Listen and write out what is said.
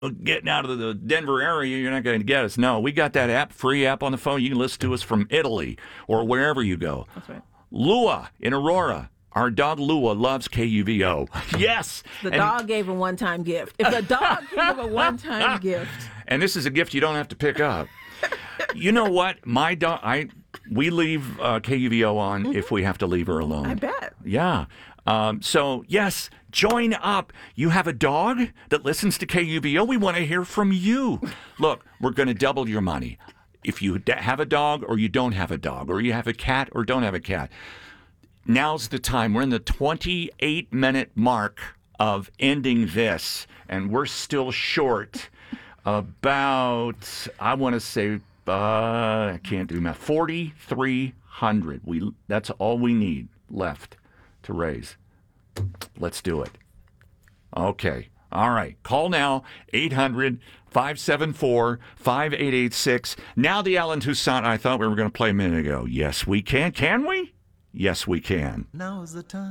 getting out of the Denver area, you're not going to get us. No, we got that app, free app on the phone. You can listen to us from Italy or wherever you go. That's right. Lua in Aurora. Our dog Lua loves KUVO. Yes. The dog gave a one-time gift. If the dog gave a one-time gift. And this is a gift you don't have to pick up. You know what? My dog, we leave KUVO on if we have to leave her alone. I bet. Yeah. So, yes, join up. You have a dog that listens to KUVO? We want to hear from you. Look, we're going to double your money. If you have a dog or you don't have a dog, or you have a cat or don't have a cat, now's the time. We're in the 28-minute mark of ending this, and we're still short about, I want to say, I can't do math, 4,300. That's all we need left to raise. Let's do it. Okay. All right. Call now, 800-574-5886. Now the Alan Toussaint I thought we were going to play a minute ago. Yes, we can. Can we? Yes, we can. Now is the time.